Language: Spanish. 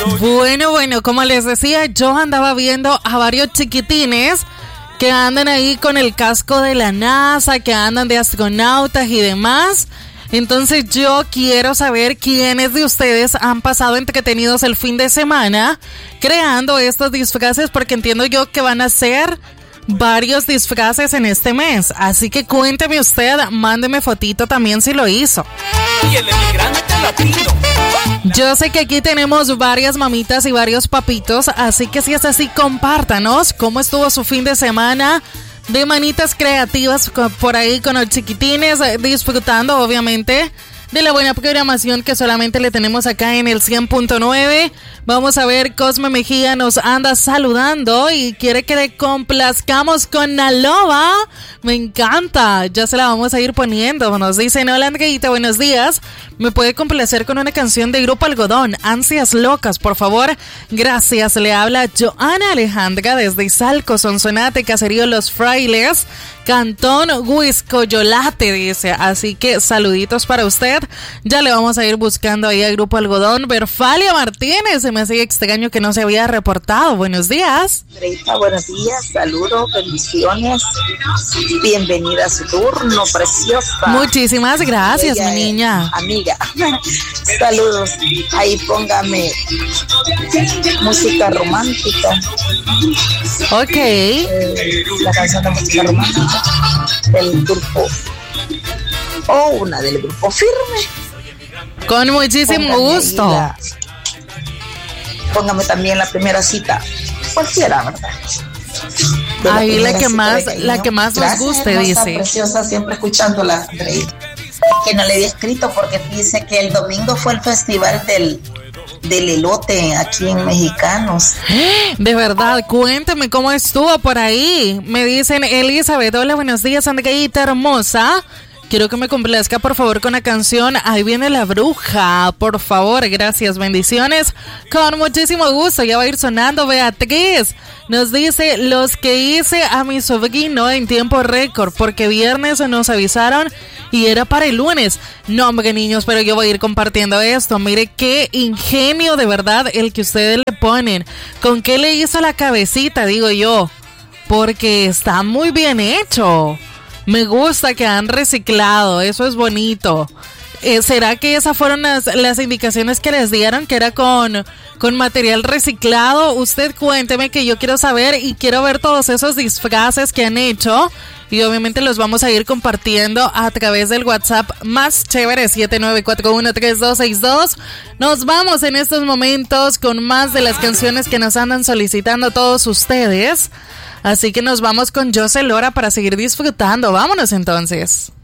Bueno, como les decía, yo andaba viendo a varios chiquitines que andan ahí con el casco de la NASA, que andan de astronautas y demás. Entonces yo quiero saber quiénes de ustedes han pasado entretenidos el fin de semana creando estos disfraces, porque entiendo yo que van a ser varios disfraces en este mes. Así que cuénteme usted, mándeme fotito también si lo hizo. Y el emigrante latino. Yo sé que aquí tenemos varias mamitas y varios papitos, así que si es así, compártanos cómo estuvo su fin de semana de manitas creativas por ahí con los chiquitines, disfrutando obviamente de la buena programación que solamente le tenemos acá en el 100.9. Vamos a ver, Cosme Mejía nos anda saludando y quiere que le complazcamos con Naloba. Me encanta, ya se la vamos a ir poniendo. Nos dice, hola Andreita, buenos días. ¿Me puede complacer con una canción de Grupo Algodón? Ansias locas, por favor. Gracias, le habla Joana Alejandra desde Izalco, Sonsonate, Caserío Los Frailes, Cantón Huiscoyolate, dice. Así que saluditos para usted. Ya le vamos a ir buscando ahí a Grupo Algodón. Berfalia Martínez, se me hacía extraño que no se había reportado. Buenos días. Andreita, buenos días, saludos, bendiciones. Bienvenida a su turno, preciosa. Muchísimas gracias, Ella mi niña. Amiga. Saludos. Ahí póngame música romántica. Ok. La canción de música romántica del grupo. Una del grupo Firme. Con muchísimo gusto. Póngame también la primera cita. Cualquiera, ¿verdad? Ahí la que más nos guste, hermosa, dice. Preciosa, siempre escuchándola, Andreita. Que no le había escrito porque dice que el domingo fue el festival del elote aquí en Mexicanos. De verdad, cuéntame cómo estuvo por ahí. Me dicen, Elizabeth, hola, buenos días, Andreita hermosa. Quiero que me complazca, por favor, con la canción Ahí viene la bruja. Por favor, gracias, bendiciones. Con muchísimo gusto, ya va a ir sonando. Beatriz nos dice, los que hice a mi sobrino en tiempo récord, porque viernes nos avisaron y era para el lunes. No, hombre, niños, pero yo voy a ir compartiendo esto. Mire qué ingenio de verdad el que ustedes le ponen. ¿Con qué le hizo la cabecita, digo yo? Porque está muy bien hecho. Me gusta que han reciclado, eso es bonito. ¿Será que esas fueron las indicaciones que les dieron, que era con material reciclado? Usted cuénteme, que yo quiero saber y quiero ver todos esos disfraces que han hecho. Y obviamente los vamos a ir compartiendo a través del WhatsApp más chévere 79413262. Nos vamos en estos momentos con más de las canciones que nos andan solicitando todos ustedes. Así que nos vamos con José Lora para seguir disfrutando. Vámonos entonces.